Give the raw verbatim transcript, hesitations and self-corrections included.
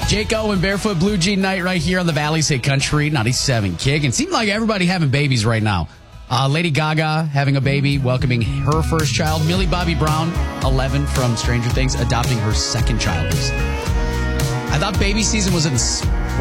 Jake Owen, Barefoot Blue Jean Night right here on the Valley's Hit Country ninety-seven Kick. And it seems like everybody having babies right now. Uh, Lady Gaga having a baby, welcoming her first child. Millie Bobby Brown, eleven from Stranger Things, adopting her second child. I thought baby season was in